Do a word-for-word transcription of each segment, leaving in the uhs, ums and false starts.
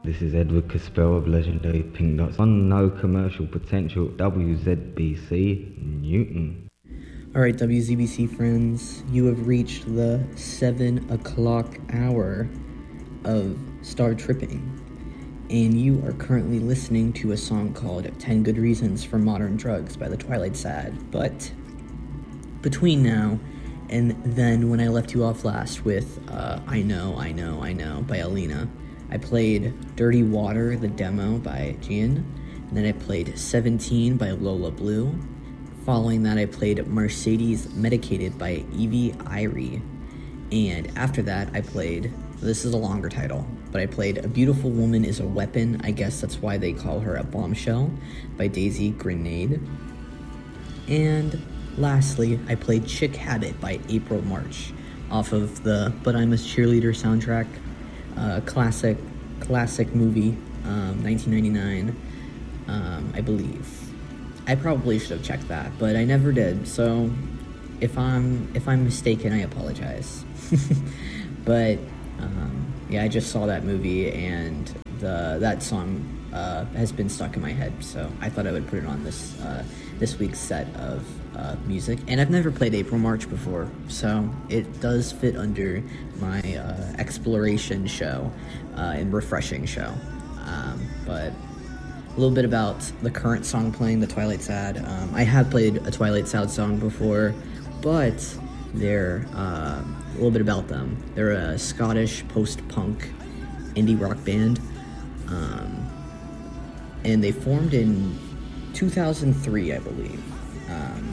This is Edward Caspell of Legendary Pink Dots on No Commercial Potential W Z B C Newton. Alright, W Z B C friends, you have reached the seven o'clock hour of Star Tripping, and you are currently listening to a song called ten Good Reasons for Modern Drugs by the Twilight Sad. But between now and then, when I left you off last with uh, I Know, I Know, I Know by Alina, I played Dirty Water, the demo by Gian, and then I played seventeen by Lola Blue. Following that, I played Mercedes Medicated by Evie Irie. And after that, I played, this is a longer title, but I played A Beautiful Woman is a Weapon, I guess that's why they call her a bombshell, by Daisy Grenade. And lastly, I played Chick Habit by April March, off of the But I'm a Cheerleader soundtrack, uh, classic, classic movie, um, nineteen ninety-nine, um, I believe. I probably should have checked that, but I never did, so if I'm if I'm mistaken, I apologize. But um, yeah, I just saw that movie, and the that song uh, has been stuck in my head, so I thought I would put it on this uh, this week's set of uh, music. And I've never played April March before, so it does fit under my uh, exploration show uh, and refreshing show. Um, but a little bit about the current song playing, the Twilight Sad. Um, I have played a Twilight Sad song before, but they're uh, a little bit about them. They're a Scottish post-punk indie rock band, um, and they formed in two thousand three, I believe. Um,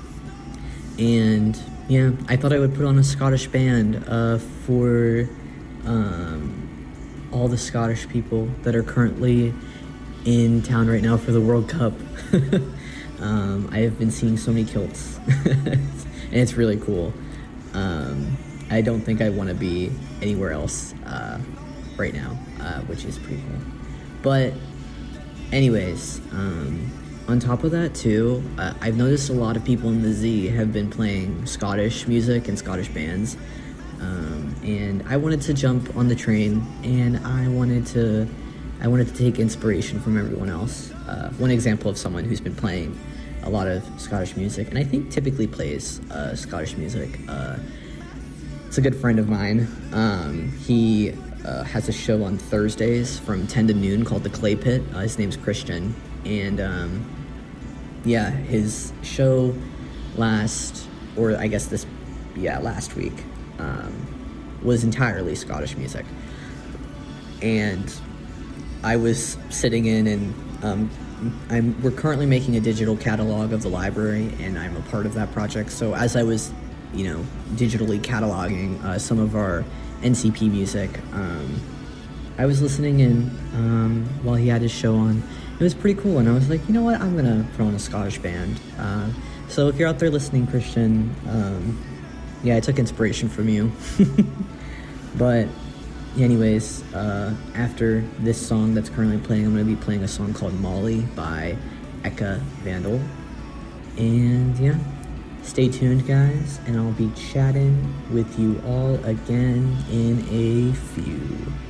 and yeah, I thought I would put on a Scottish band uh, for um, all the Scottish people that are currently in town right now for the World Cup. um, I have been seeing so many kilts, and it's really cool. Um, I don't think I want to be anywhere else uh, right now, uh, which is pretty cool. But anyways, um, on top of that too, uh, I've noticed a lot of people in the Z have been playing Scottish music and Scottish bands, um, and I wanted to jump on the train, and I wanted to I wanted to take inspiration from everyone else. Uh, one example of someone who's been playing a lot of Scottish music, and I think typically plays uh, Scottish music. Uh, it's a good friend of mine. Um, he uh, has a show on Thursdays from ten to noon called The Clay Pit. Uh, his name's Christian. And um, yeah, his show last, or I guess this, yeah, last week, um, was entirely Scottish music. And I was sitting in, and um, I'm, we're currently making a digital catalog of the library, and I'm a part of that project. So as I was, you know, digitally cataloging uh, some of our N C P music, um, I was listening in um, while he had his show on. It was pretty cool, and I was like, you know what, I'm gonna put on a Scottish band. Uh, so if you're out there listening, Christian, um, yeah, I took inspiration from you. But anyways, uh, after this song that's currently playing, I'm going to be playing a song called Molly by Eka Vandal. And yeah, stay tuned, guys, and I'll be chatting with you all again in a few.